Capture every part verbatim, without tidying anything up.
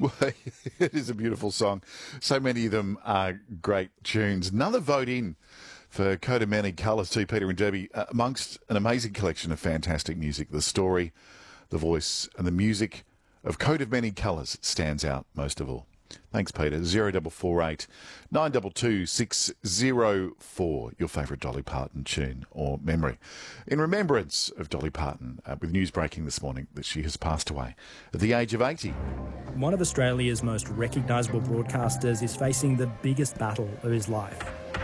Well, it is a beautiful song. So many of them are great tunes. Another vote in for Coat of Many Colours too, Peter and Debbie, uh, amongst an amazing collection of fantastic music. The story, the voice and the music of Coat of Many Colours stands out most of all. Thanks, Peter. Zero double four eight nine double two six zero four. Your favourite Dolly Parton tune or memory, in remembrance of Dolly Parton. Uh, with news breaking this morning that she has passed away at the age of eighty. One of Australia's most recognisable broadcasters is facing the biggest battle of his life.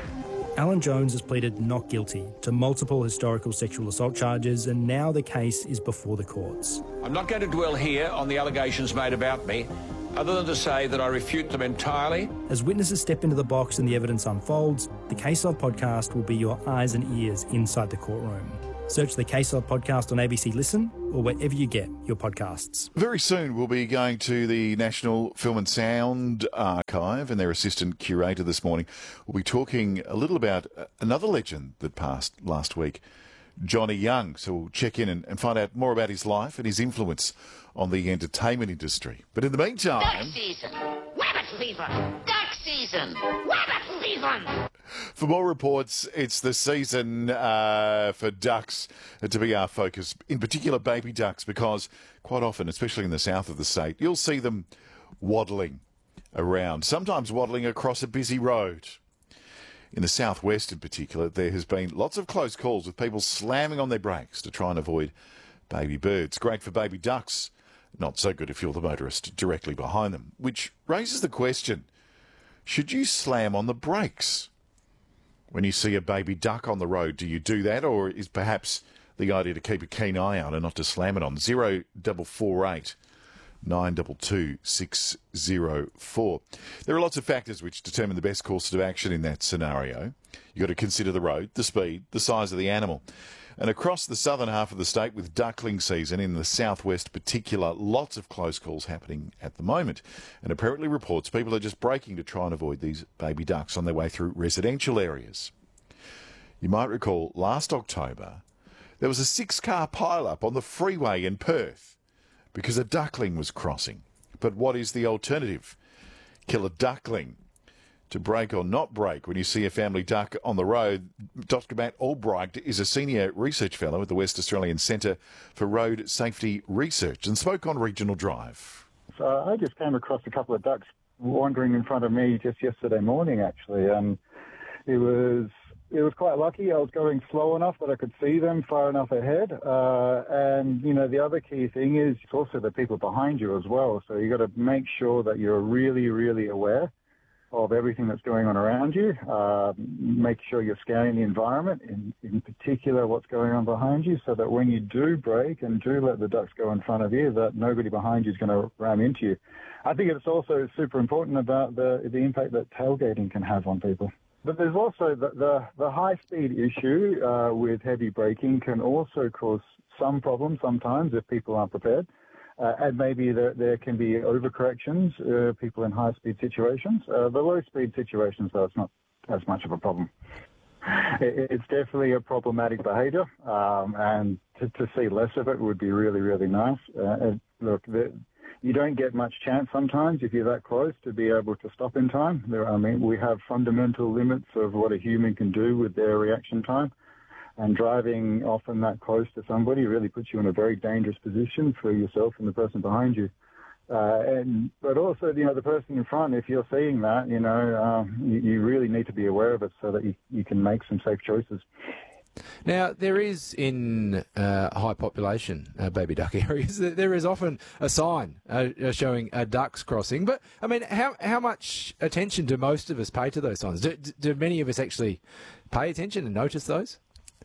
Alan Jones has pleaded not guilty to multiple historical sexual assault charges, and now the case is before the courts. I'm not going to dwell here on the allegations made about me, other than to say that I refute them entirely. As witnesses step into the box and the evidence unfolds, the Case Of podcast will be your eyes and ears inside the courtroom. Search the Case Of podcast on A B C Listen or wherever you get your podcasts. Very soon we'll be going to the National Film and Sound Archive, and their assistant curator this morning will be talking a little about another legend that passed last week, Johnny Young. So we'll check in and, and find out more about his life and his influence on the entertainment industry. But in the meantime... Duck season! Rabbit fever! Duck season! Rabbit fever! For more reports, it's the season uh, for ducks to be our focus, in particular baby ducks, because quite often, especially in the south of the state, you'll see them waddling around, sometimes waddling across a busy road. In the southwest in particular, there has been lots of close calls with people slamming on their brakes to try and avoid baby birds. Great for baby ducks, not so good if you're the motorist directly behind them, which raises the question, should you slam on the brakes? When you see a baby duck on the road, do you do that, or is perhaps the idea to keep a keen eye out and not to slam it on? Zero double four eight nine double two six zero four. There are lots of factors which determine the best course of action in that scenario. You've got to consider the road, the speed, the size of the animal. And across the southern half of the state, with duckling season in the southwest particular, lots of close calls happening at the moment. And apparently reports people are just braking to try and avoid these baby ducks on their way through residential areas. You might recall last October, there was a six-car pile-up on the freeway in Perth because a duckling was crossing. But what is the alternative? Kill a duckling. To break or not break when you see a family duck on the road. Doctor Matt Albright is a senior research fellow at the West Australian Centre for Road Safety Research and spoke on Regional Drive. So I just came across a couple of ducks wandering in front of me just yesterday morning, actually. Um, it was it was quite lucky. I was going slow enough that I could see them far enough ahead. Uh, and, you know, the other key thing is it's also the people behind you as well. So you got to make sure that you're really, really aware of everything that's going on around you. Uh, make sure you're scanning the environment, in, in particular what's going on behind you, so that when you do brake and do let the ducks go in front of you, that nobody behind you is going to ram into you. I think it's also super important about the, the impact that tailgating can have on people. But there's also the, the, the high-speed issue uh, with heavy braking can also cause some problems sometimes if people aren't prepared. Uh, and maybe there, there can be overcorrections, uh, people in high-speed situations. Uh, the low-speed situations, though, it's not as much of a problem. It, it's definitely a problematic behaviour, um, and to, to see less of it would be really, really nice. Uh, and look, the, you don't get much chance sometimes if you're that close to be able to stop in time. There, I mean, we have fundamental limits of what a human can do with their reaction time. And driving often that close to somebody really puts you in a very dangerous position for yourself and the person behind you. Uh, and but also, you know, the person in front, if you're seeing that, you know, um, you, you really need to be aware of it so that you, you can make some safe choices. Now, there is in uh, high population uh, baby duck areas, there is often a sign uh, showing uh, ducks crossing. But, I mean, how how much attention do most of us pay to those signs? Do, do many of us actually pay attention and notice those?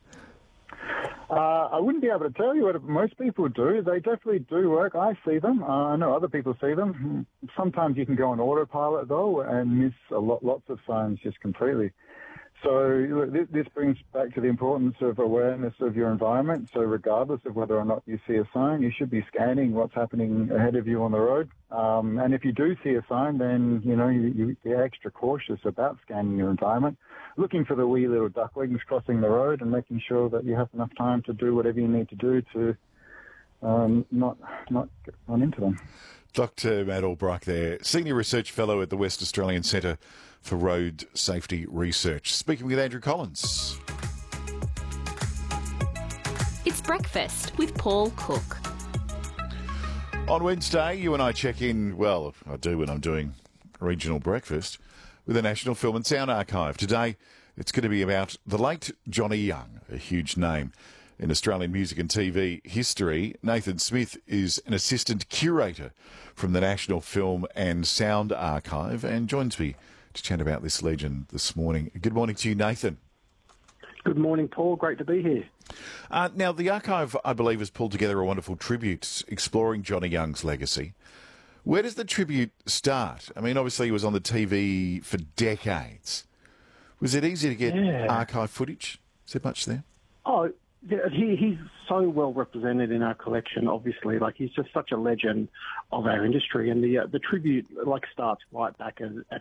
Uh, I wouldn't be able to tell you what most people do. They definitely do work. I see them. Uh, I know other people see them. Sometimes you can go on autopilot, though, and miss a lot, lots of signs just completely. So this brings back to the importance of awareness of your environment. So regardless of whether or not you see a sign, you should be scanning what's happening ahead of you on the road. Um, and if you do see a sign, then, you know, you, you be extra cautious about scanning your environment, looking for the wee little ducklings crossing the road and making sure that you have enough time to do whatever you need to do to um, not, not run into them. Doctor Matt Albrook there, Senior Research Fellow at the West Australian Centre for Road Safety Research. Speaking with Andrew Collins. It's Breakfast with Paul Cook. On Wednesday, you and I check in, well, I do when I'm doing regional breakfast, with the National Film and Sound Archive. Today, it's going to be about the late Johnny Young, a huge name in Australian music and T V history. Nathan Smith is an assistant curator from the National Film and Sound Archive and joins me to chat about this legend this morning. Good morning to you, Nathan. Good morning, Paul. Great to be here. Uh, now, the archive, I believe, has pulled together a wonderful tribute exploring Johnny Young's legacy. Where does the tribute start? I mean, obviously, he was on the T V for decades. Was it easy to get Yeah. archive footage? Is there much there? Oh, yeah, he, he's so well represented in our collection, obviously. Like, he's just such a legend of our industry. And the uh, the tribute, like, starts right back at, at